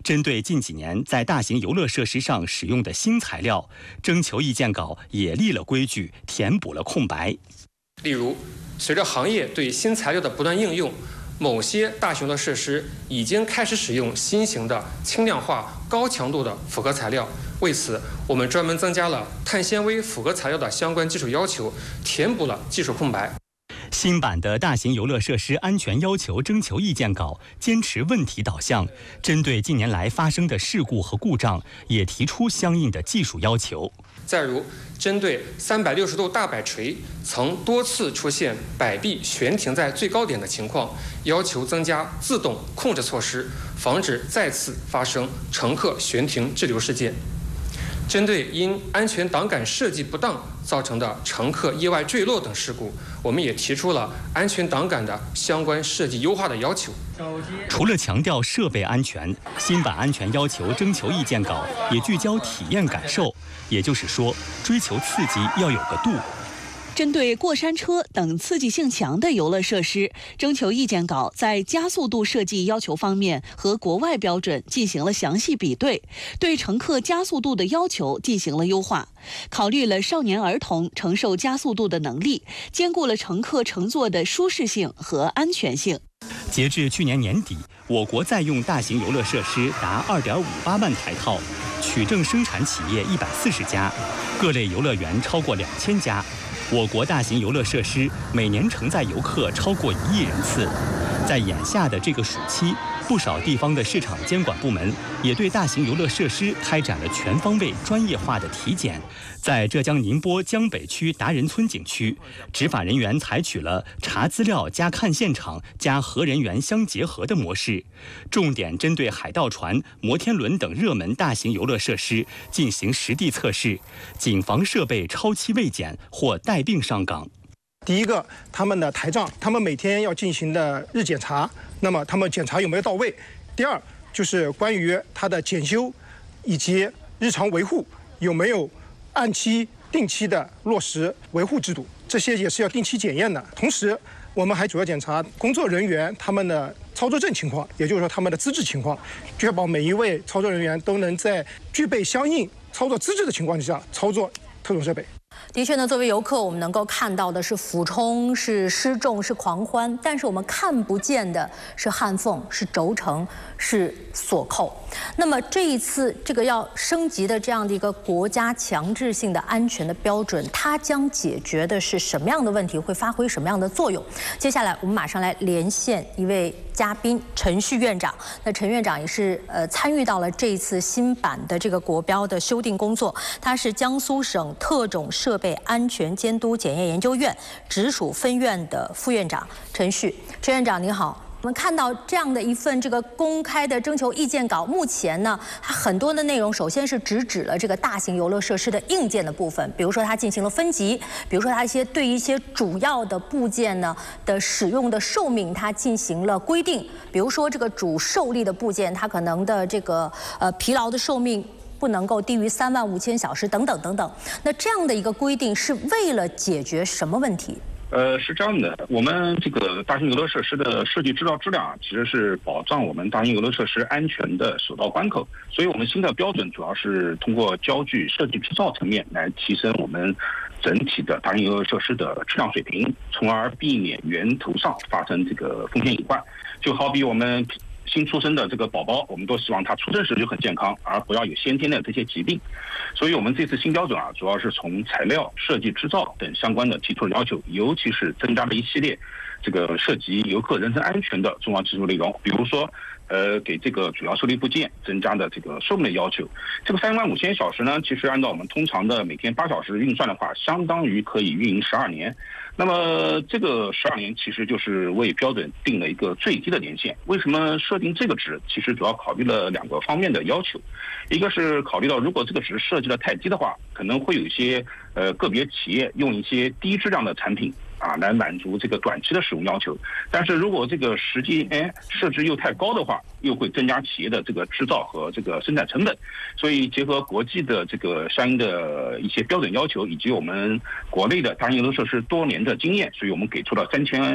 针对近几年在大型游乐设施上使用的新材料，征求意见稿也立了规矩，填补了空白。 例如，随着行业对新材料的不断应用，某些大型的设施已经开始使用新型的轻量化、高强度的复合材料。为此，我们专门增加了碳纤维复合材料的相关技术要求，填补了技术空白。 新版的大型游乐设施安全要求征求意见稿坚持问题导向，针对近年来发生的事故和故障，也提出相应的技术要求。 再如，针对360度大摆锤曾多次出现摆臂悬停在最高点的情况，要求增加自动控制措施，防止再次发生乘客悬停滞留事件。针对因安全挡杆设计不当造成的乘客意外坠落等事故，我们也提出了安全挡杆的相关设计优化的要求。 除了强调设备安全，新版安全要求征求意见稿也聚焦体验感受，也就是说，追求刺激要有个度。 针对过山车等刺激性强的游乐设施，征求意见稿在加速度设计要求方面和国外标准进行了详细比对，对乘客加速度的要求进行了优化，考虑了少年儿童承受加速度的能力，兼顾了乘客乘坐的舒适性和安全性。 截至去年年底，我国在用大型游乐设施达2.58万台套，取证生产企业140家，各类游乐园超过2000家。我国大型游乐设施每年承载游客超过1亿人次。在眼下的这个暑期，不少地方的市场监管部门也对大型游乐设施开展了全方位专业化的体检。在浙江宁波江北区达人村景区，执法人员采取了查资料加看现场加和人员相结合的模式，重点针对海盗船、摩天轮等热门大型游乐设施进行实地测试，谨防设备超期未检或带病上岗。 第一个，他们的台账，他们每天要进行的日检查，那么他们检查有没有到位？第二，就是关于它的检修以及日常维护有没有按期、定期的落实维护制度，这些也是要定期检验的。同时，我们还主要检查工作人员他们的操作证情况，也就是说他们的资质情况，确保每一位操作人员都能在具备相应操作资质的情况之下操作特种设备。 的确呢，作为游客，我们能够看到的是俯冲、是失重、是狂欢，但是我们看不见的是焊缝、是轴承、是锁扣。那么这一次这个要升级的这样的一个国家强制性的安全的标准，它将解决的是什么样的问题？会发挥什么样的作用？接下来我们马上来连线一位嘉宾陈旭院长。那陈院长也是参与到了这一次新版的这个国标的修订工作，他是江苏省特种设备安全监督检验研究院直属分院的副院长陈旭。陈院长您好。我们看到这样的一份这个公开的征求意见稿，目前呢，它很多的内容首先是直指了这个大型游乐设施的硬件的部分，比如说它进行了分级，比如说它对一些主要的部件呢的使用的寿命它进行了规定，比如说这个主受力的部件，它可能的这个疲劳的寿命不能够低于35000小时等等等等。那这样的一个规定是为了解决什么问题？ 是这样的，我们这个大型游乐设施的设计制造质量其实是保障我们大型游乐设施安全的首道关口，所以我们新的标准主要是通过焦距设计制造层面来提升我们整体的大型游乐设施的质量水平，从而避免源头上发生这个风险隐患。就好比我们新出生的这个宝宝，我们都希望他出生时就很健康，而不要有先天的这些疾病。所以我们这次新标准主要是从材料、设计、制造等相关的提出了要求，尤其是增加了一系列这个涉及游客人身安全的重要技术内容，比如说给这个主要受力部件增加的这个寿命的要求。这个35000小时呢，其实按照我们通常的每天8小时运算的话，相当于可以运营12年。那么这个12年其实就是为标准定了一个最低的年限。为什么设定这个值？其实主要考虑了2个方面的要求，一个是考虑到如果这个值设计的太低的话，可能会有一些个别企业用一些低质量的产品来满足这个短期的使用要求，但是如果这个实际设置又太高的话，又会增加企业的这个制造和这个生产成本。所以结合国际的这个相应的一些标准要求，以及我们国内的大型游乐设施多年的经验，所以我们给出了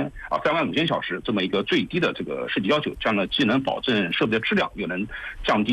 35000小时这么一个最低的这个设计要求，这样呢既能保证设备的质量，又能降低